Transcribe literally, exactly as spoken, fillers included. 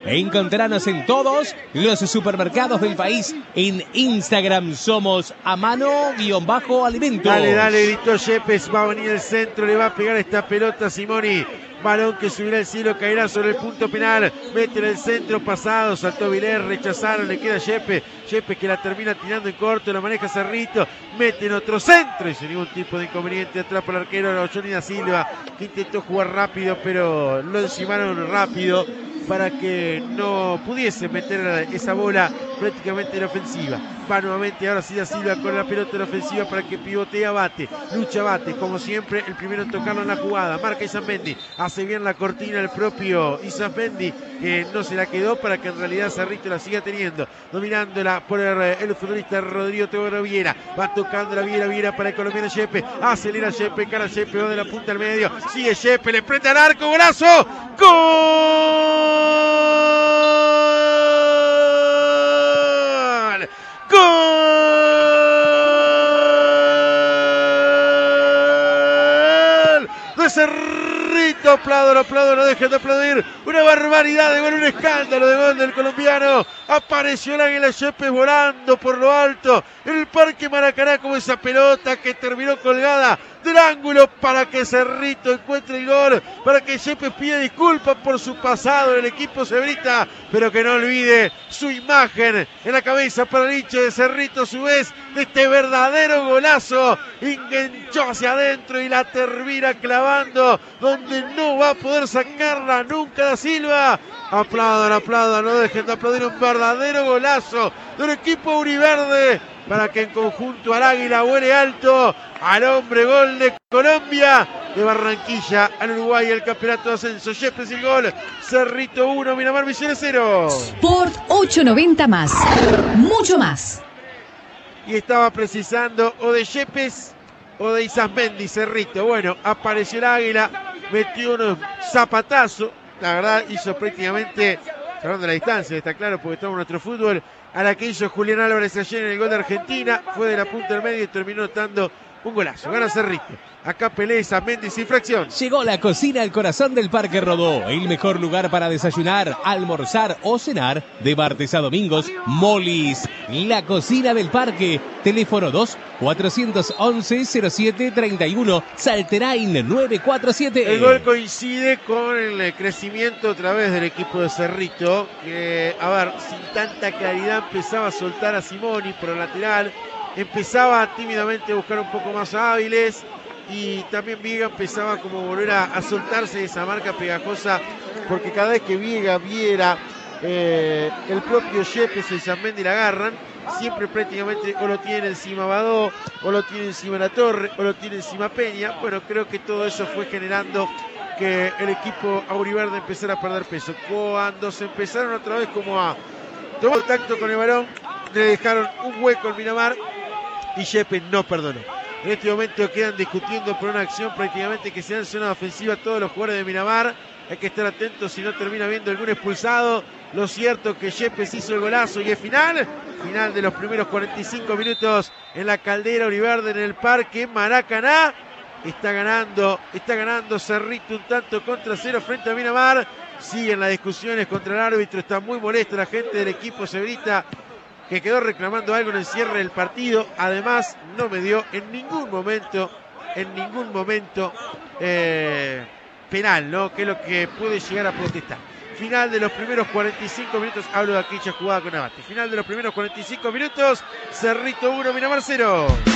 Encontranos en todos los supermercados del país. En Instagram somos amano-alimentos. Dale, dale, gritó Yepes. Va a venir el centro, le va a pegar esta pelota a Simoni. Balón que subirá al cielo, caerá sobre el punto penal. Mete en el centro pasado, saltó Vilés, rechazaron, le queda Yepes. Yepes que la termina tirando en corto, la maneja Cerrito. Mete en otro centro y sin ningún tipo de inconveniente. Atrapa el arquero Johnny da Silva, que intentó jugar rápido, pero lo encimaron rápido para que no pudiese meter esa bola prácticamente en ofensiva. Va nuevamente ahora sí da Silva con la pelota en ofensiva para que pivotea Bate. Lucha Bate, como siempre, el primero en tocarlo en la jugada. Marca Izamendi, hace bien la cortina el propio Izamendi, que no se la quedó para que en realidad Cerrito la siga teniendo. Dominándola por el, el futbolista Rodrigo Teodoro Viera. Va tocando la Viera, Viera para el colombiano Yepes. Acelera Yepes, cara Yepes, va de la punta al medio. Sigue Yepes, le prende al arco, golazo. ¡Gol! ¡Gol! De Cerrito, aplaudo, aplaudo, no dejen de aplaudir. Una barbaridad de gol, un escándalo de gol del colombiano. Apareció el águila Yepes volando por lo alto en el Parque Maracaná, como esa pelota que terminó colgada del ángulo para que Cerrito encuentre el gol, para que Yepes pida disculpas por su pasado en el equipo cebrita, pero que no olvide su imagen en la cabeza para el hincha de Cerrito, a su vez, de este verdadero golazo. Enganchó hacia adentro y la termina clavando donde no va a poder sacarla nunca da Silva. Aplaudan, aplaudan, no dejen de aplaudir un verdadero golazo del equipo auriverde para que en conjunto al águila vuele alto al hombre gol de Colombia, de Barranquilla al Uruguay, el campeonato de ascenso. Yepes el gol, Cerrito uno, Miramar Misiones cero. Sport ochocientos noventa más, mucho más. Y estaba precisando o de Yepes o de Izamendi, Cerrito. Bueno, apareció el águila, metió unos zapatazos. La verdad hizo prácticamente, hablando de la distancia, está claro, porque estamos en nuestro fútbol, a la que hizo Julián Álvarez ayer en el gol de Argentina. Fue de la punta del medio y terminó notando un golazo. Gana Cerrito. Acá pelea Izamendi sin fracción. Llegó la cocina al corazón del Parque Rodó. El mejor lugar para desayunar, almorzar o cenar. De martes a domingos, Molis. La cocina del parque. Teléfono dos, cuatrocientos once, cero siete treinta y uno. Salterain nueve cuatro siete. El gol coincide con el crecimiento otra vez del equipo de Cerrito. Que, a ver, sin tanta claridad empezaba a soltar a Simoni por el lateral. Empezaba tímidamente a buscar un poco más a Áviles. Y también Viega empezaba como a volver a, a soltarse de esa marca pegajosa, porque cada vez que Viega, Viera, eh, el propio Yepes y Izamendi la agarran, siempre prácticamente o lo tiene encima Badó, o lo tiene encima La Torre, o lo tiene encima Peña. Bueno, creo que todo eso fue generando que el equipo auriverde empezara a perder peso. Cuando se empezaron otra vez como a tomar contacto con el balón, le dejaron un hueco al Miramar y Yepes no perdonó. En este momento quedan discutiendo por una acción prácticamente que se da en zona ofensiva todos los jugadores de Miramar. Hay que estar atentos si no termina viendo algún expulsado. Lo cierto que Yepes hizo el golazo y es final. Final de los primeros cuarenta y cinco minutos en la Caldera Auriverde, en el Parque Maracaná. Está ganando, está ganando Cerrito un tanto contra cero frente a Miramar. Siguen las discusiones contra el árbitro. Está muy molesta la gente del equipo cebrita, que quedó reclamando algo en el cierre del partido. Además, no me dio en ningún momento, en ningún momento eh, penal, ¿no? Que es lo que puede llegar a protestar. Final de los primeros cuarenta y cinco minutos, hablo de aquella jugada con Abate. Final de los primeros cuarenta y cinco minutos, Cerrito uno, Miramar cero.